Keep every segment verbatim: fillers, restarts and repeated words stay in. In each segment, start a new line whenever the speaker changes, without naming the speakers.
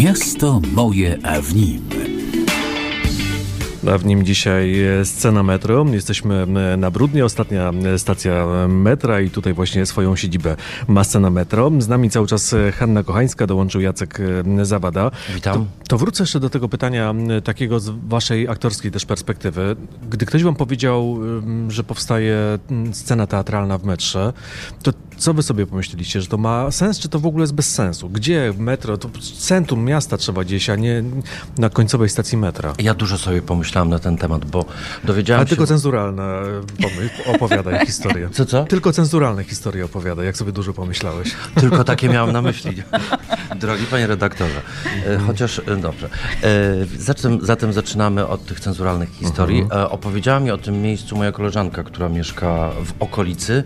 Miasto moje, a w nim.
A w nim dzisiaj scena metro. Jesteśmy na Bródnie, ostatnia stacja metra i tutaj właśnie swoją siedzibę ma scena metro. Z nami cały czas Hanna Kochańska, dołączył Jacek Zawada.
Witam.
To, to wrócę jeszcze do tego pytania takiego z waszej aktorskiej też perspektywy. Gdy ktoś wam powiedział, że powstaje scena teatralna w metrze, to co wy sobie pomyśleliście, że to ma sens, czy to w ogóle jest bez sensu? Gdzie metro? To centrum miasta trzeba gdzieś, a nie na końcowej stacji metra.
Ja dużo sobie pomyślałem na ten temat, bo dowiedziałem
Ale
się...
tylko cenzuralne pomyśl, opowiadaj historię.
Co, co?
Tylko cenzuralne historie opowiadaj, jak sobie dużo pomyślałeś.
Tylko takie miałem na myśli, drogi panie redaktorze. Chociaż, dobrze. Zatem, zatem zaczynamy od tych cenzuralnych historii. Mhm. Opowiedziała mi o tym miejscu moja koleżanka, która mieszka w okolicy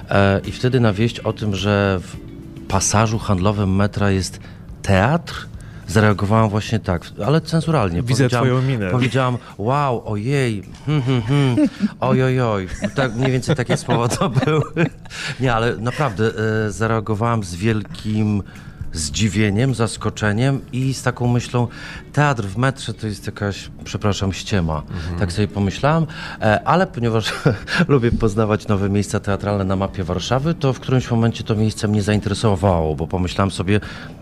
i wtedy na wieść o tym, że w pasażu handlowym metra jest teatr, zareagowałam właśnie tak, ale cenzuralnie.
Widzę twoją minę.
Powiedziałam, wow, ojej, hmm, hmm, hmm, ojojoj. Tak, mniej więcej takie słowa to były. Nie, ale naprawdę e, zareagowałam z wielkim zdziwieniem, zaskoczeniem i z taką myślą, teatr w metrze to jest jakaś, przepraszam, ściema. Mhm. Tak sobie pomyślałam, ale ponieważ lubię poznawać nowe miejsca teatralne na mapie Warszawy, to w którymś momencie to miejsce mnie zainteresowało, bo pomyślałam sobie,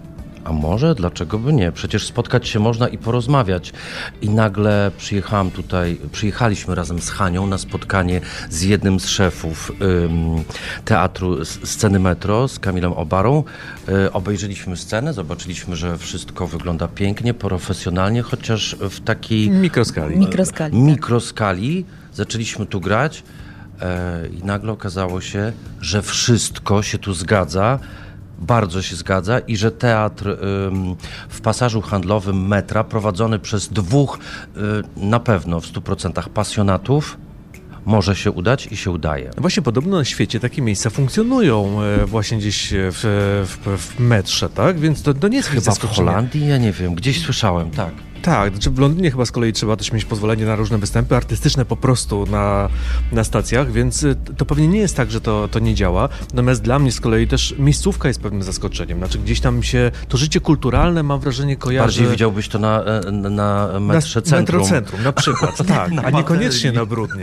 a może? Dlaczego by nie? Przecież spotkać się można i porozmawiać. I nagle przyjechałam tutaj, przyjechaliśmy razem z Hanią na spotkanie z jednym z szefów ym, teatru Sceny Metro, z Kamilem Obarą. Yy, obejrzeliśmy scenę, zobaczyliśmy, że wszystko wygląda pięknie, profesjonalnie, chociaż w takiej...
Mikroskali.
Mikroskali.
Mikroskali. Zaczęliśmy tu grać yy, i nagle okazało się, że wszystko się tu zgadza. Bardzo się zgadza i że teatr ym, w pasażu handlowym metra prowadzony przez dwóch y, na pewno w stu procentach pasjonatów może się udać i się udaje.
Właśnie podobno na świecie takie miejsca funkcjonują e, właśnie gdzieś w, w, w metrze, tak? Więc to, to nie jest
chyba w Holandii, ja nie wiem, gdzieś słyszałem, tak.
Tak, znaczy w Londynie chyba z kolei trzeba też mieć pozwolenie na różne występy artystyczne po prostu na, na stacjach, więc to pewnie nie jest tak, że to, to nie działa. Natomiast dla mnie z kolei też miejscówka jest pewnym zaskoczeniem. Znaczy gdzieś tam się to życie kulturalne, mam wrażenie, kojarzy...
Bardziej widziałbyś to na, na, na metrze centrum.
Metrocentrum, na przykład, tak, a niekoniecznie na Bródnie.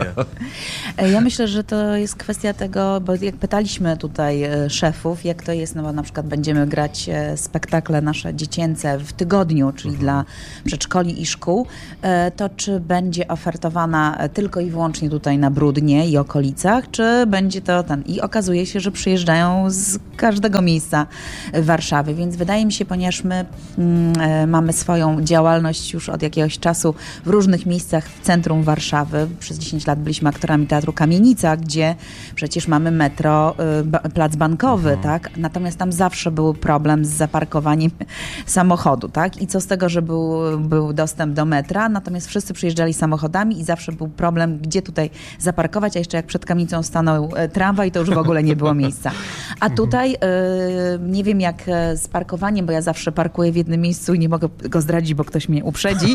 Ja myślę, że to jest kwestia tego, bo jak pytaliśmy tutaj szefów, jak to jest, no bo na przykład będziemy grać spektakle nasze dziecięce w tygodniu, czyli mhm. dla przedszkoli i szkół, to czy będzie ofertowana tylko i wyłącznie tutaj na Bródnie i okolicach, czy będzie to ten... I okazuje się, że przyjeżdżają z każdego miejsca Warszawy, więc wydaje mi się, ponieważ my mm, mamy swoją działalność już od jakiegoś czasu w różnych miejscach w centrum Warszawy. Przez dziesięć lat byliśmy aktorami Teatru Kamienica, gdzie przecież mamy metro, y, plac bankowy, mhm. tak? Natomiast tam zawsze był problem z zaparkowaniem samochodu, tak? I co z tego, że był, był dostęp do metra, natomiast wszyscy przyjeżdżali samochodami i zawsze był problem, gdzie tutaj zaparkować, a jeszcze jak przed kamienicą stanął tramwaj, to już w ogóle nie było miejsca. A tutaj y, nie wiem jak z parkowaniem, bo ja zawsze parkuję w jednym miejscu i nie mogę go zdradzić, bo ktoś mnie uprzedzi,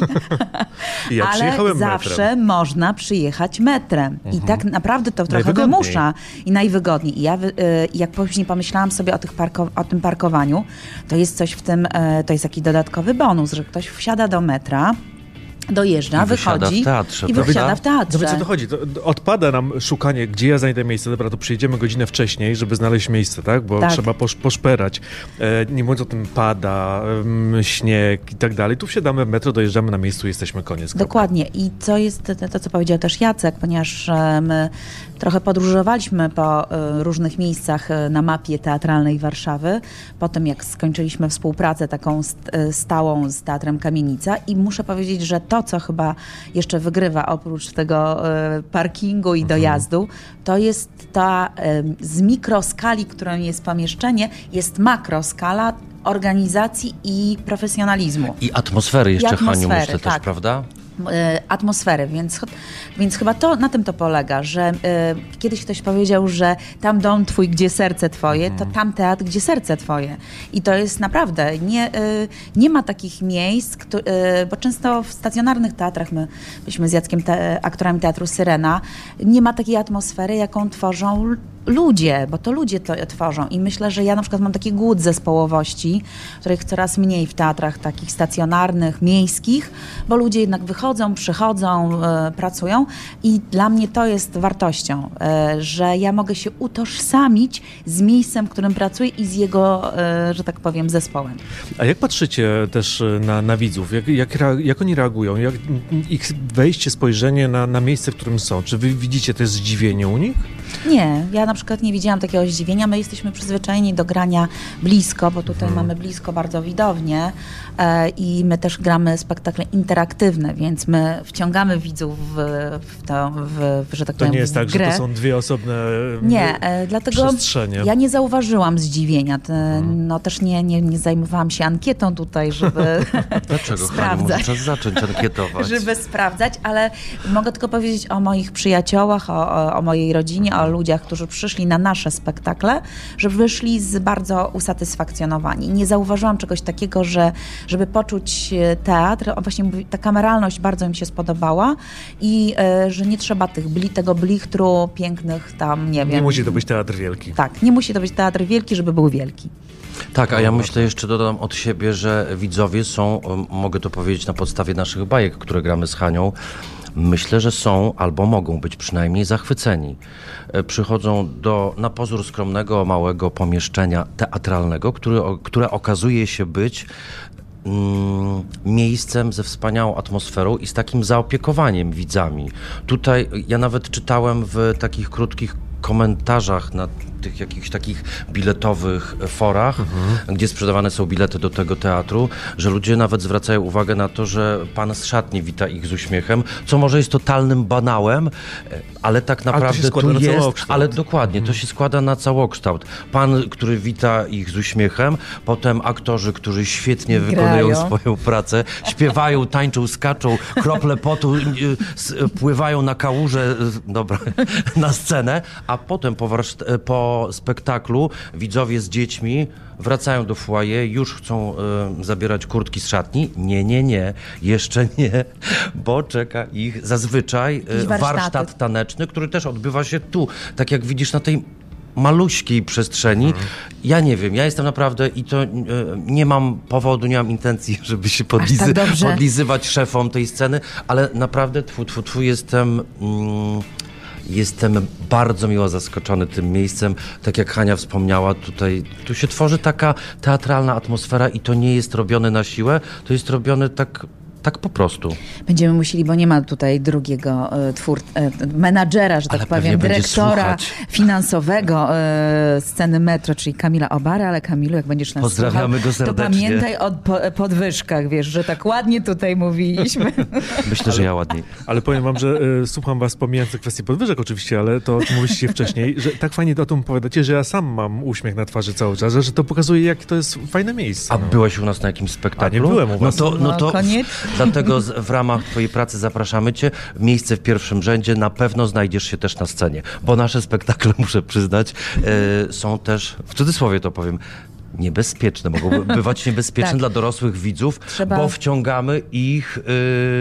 ja
ale zawsze metrem. Można przyjechać metrem. Mhm. I tak naprawdę to trochę wymusza i najwygodniej. I ja y, jak później pomyślałam sobie o, tych parko- o tym parkowaniu, to jest coś w tym, y, to jest taki dodatkowy bonus, że ktoś wsiada do metra, dojeżdża,
I
wychodzi
w teatrze,
i wysiada w teatrze.
No, co to chodzi? To odpada nam szukanie, gdzie ja znajdę miejsce. Dobra, to przyjedziemy godzinę wcześniej, żeby znaleźć miejsce, tak? Bo
tak.
trzeba posz- poszperać. E, nie mówiąc o tym, pada, e, śnieg i tak dalej. Tu wsiadamy w metro, dojeżdżamy na miejscu i jesteśmy, koniec.
Dokładnie. I co jest to, to, co powiedział też Jacek, ponieważ my trochę podróżowaliśmy po y, różnych miejscach y, na mapie teatralnej Warszawy, po tym jak skończyliśmy współpracę taką st- stałą z Teatrem Kamienica i muszę powiedzieć, że to, co chyba jeszcze wygrywa oprócz tego y, parkingu i mhm. dojazdu, to jest ta y, z mikroskali, którą jest pomieszczenie, jest makroskala organizacji i profesjonalizmu.
I atmosfery jeszcze, I atmosfery, Haniu, myślę
tak.
też, prawda?
atmosfery, więc, więc chyba to na tym to polega, że y, kiedyś ktoś powiedział, że tam dom twój, gdzie serce twoje, to tam teatr, gdzie serce twoje. I to jest naprawdę, nie, y, nie ma takich miejsc, kto, y, bo często w stacjonarnych teatrach, my byliśmy z Jackiem te, aktorami Teatru Syrena, nie ma takiej atmosfery, jaką tworzą ludzie, bo to ludzie to tworzą i myślę, że ja na przykład mam taki głód zespołowości, których coraz mniej w teatrach takich stacjonarnych, miejskich, bo ludzie jednak wychodzą, przychodzą, e, pracują i dla mnie to jest wartością, e, że ja mogę się utożsamić z miejscem, w którym pracuję i z jego, e, że tak powiem, zespołem.
A jak patrzycie też na, na widzów? Jak, jak, jak oni reagują? Jak ich wejście, spojrzenie na, na miejsce, w którym są? Czy wy widzicie też zdziwienie u nich?
Nie, ja na przykład nie widziałam takiego zdziwienia. My jesteśmy przyzwyczajeni do grania blisko, bo tutaj hmm. mamy blisko bardzo widownię e, i my też gramy spektakle interaktywne, więc my wciągamy widzów w, w, to, w, w że tak
to
powiem,
nie jest tak,
grę.
że to są dwie osobne
Nie, e, dlatego
przestrzenie.
Ja nie zauważyłam zdziwienia. Te, hmm. No też nie, nie, nie zajmowałam się ankietą tutaj, żeby
Dlaczego,
sprawdzać.
Haniu, może czas zacząć ankietować.
Żeby sprawdzać, ale mogę tylko powiedzieć o moich przyjaciołach, o, o, o mojej rodzinie, o ludziach, którzy przyszli na nasze spektakle, że wyszli z bardzo usatysfakcjonowani. Nie zauważyłam czegoś takiego, że żeby poczuć teatr, właśnie ta kameralność bardzo mi się spodobała i y, że nie trzeba tych, tego blichtru, pięknych tam, nie wiem.
Nie musi to być teatr wielki.
Tak, nie musi to być teatr wielki, żeby był wielki.
Tak, a ja myślę, jeszcze dodam od siebie, że widzowie są, mogę to powiedzieć na podstawie naszych bajek, które gramy z Hanią, myślę, że są albo mogą być przynajmniej zachwyceni. Przychodzą do na pozór skromnego, małego pomieszczenia teatralnego, który, które okazuje się być mm, miejscem ze wspaniałą atmosferą i z takim zaopiekowaniem widzami. Tutaj ja nawet czytałem w takich krótkich komentarzach na tych jakichś takich biletowych forach, mhm. gdzie sprzedawane są bilety do tego teatru, że ludzie nawet zwracają uwagę na to, że pan z szatni wita ich z uśmiechem, co może jest totalnym banałem, ale tak naprawdę tu jest, ale dokładnie, mhm. to się składa na całokształt. Pan, który wita ich z uśmiechem, potem aktorzy, którzy świetnie
Grają.
wykonują swoją pracę, śpiewają, tańczą, skaczą, krople potu pływają na kałuże, dobra, na scenę, a potem po, warszt- po spektaklu widzowie z dziećmi wracają do foyer, już chcą y, zabierać kurtki z szatni. Nie, nie, nie, jeszcze nie, bo czeka ich zazwyczaj y, warsztat taneczny, który też odbywa się tu, tak jak widzisz na tej maluśkiej przestrzeni. Mhm. Ja nie wiem, ja jestem naprawdę i to y, nie mam powodu, nie mam intencji, żeby się podlizy- tak podlizywać szefom tej sceny, ale naprawdę tfu, tfu, tfu, jestem... Mm, Jestem bardzo miło zaskoczony tym miejscem. Tak jak Hania wspomniała, tutaj tu się tworzy taka teatralna atmosfera i to nie jest robione na siłę, to jest robione tak... Tak po prostu.
Będziemy musieli, bo nie ma tutaj drugiego e, twór, e, menadżera, że tak
ale
powiem, dyrektora finansowego e, sceny Metro, czyli Kamila Obary, ale Kamilu, jak będziesz nas
Pozdrawiamy
słuchał,
go serdecznie.
To pamiętaj o po, podwyżkach, wiesz, że tak ładnie tutaj mówiliśmy.
Myślę, że ja ładniej.
Ale powiem wam, że y, słucham was pomijając kwestię podwyżek oczywiście, ale to, o czym mówiliście wcześniej, że tak fajnie o tym opowiadacie, że ja sam mam uśmiech na twarzy cały czas, że to pokazuje, jak to jest fajne miejsce.
A
no.
byłeś u nas na jakimś spektaklu?
A nie byłem u was.
No to, no to
no, koniecznie.
Dlatego z, w ramach twojej pracy zapraszamy cię. Miejsce w pierwszym rzędzie, na pewno znajdziesz się też na scenie, bo nasze spektakle, muszę przyznać, y, są też, w cudzysłowie to powiem, niebezpieczne, mogą bywać niebezpieczne tak. dla dorosłych widzów, Trzeba... bo wciągamy ich y,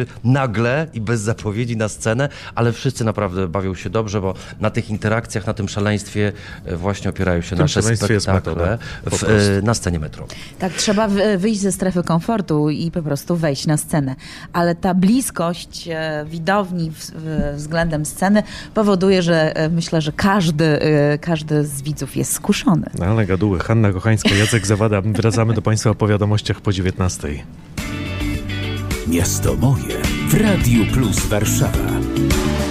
nagle i bez zapowiedzi na scenę, ale wszyscy naprawdę bawią się dobrze, bo na tych interakcjach, na tym szaleństwie właśnie opierają się nasze spektakle w, y, na scenie Metro.
Tak, trzeba wyjść ze strefy komfortu i po prostu wejść na scenę, ale ta bliskość widowni w, w, względem sceny powoduje, że myślę, że każdy, każdy z widzów jest skuszony.
No, ale gaduły. Hanna Kochańska, Jacek Zawada. Wracamy do Państwa po wiadomościach po dziewiętnastej.
Miasto moje w Radiu Plus Warszawa.